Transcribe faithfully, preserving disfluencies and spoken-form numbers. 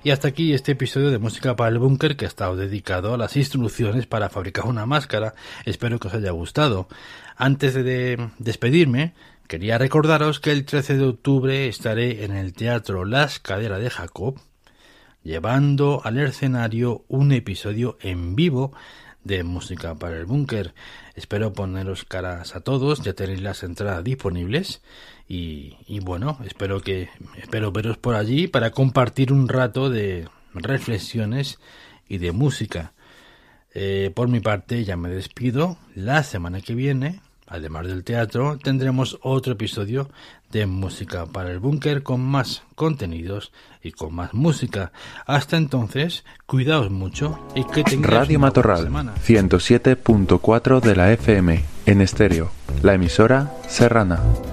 Y hasta aquí este episodio de Música para el Búnker, que ha estado dedicado a las instrucciones para fabricar una máscara. Espero que os haya gustado. Antes de despedirme, quería recordaros que el trece de octubre estaré en el Teatro La Escalera de Jacob, llevando al escenario un episodio en vivo de Música para el Búnker. Espero poneros caras a todos, ya tenéis las entradas disponibles y, y bueno, espero que espero veros por allí para compartir un rato de reflexiones y de música. Eh, por mi parte ya me despido. La semana que viene, además del teatro, tendremos otro episodio de Música para el Búnker con más contenidos y con más música. Hasta entonces, cuidaos mucho y que tengáis Radio una Matorral, buena semana. ciento siete punto cuatro de la F M, en estéreo, la emisora serrana.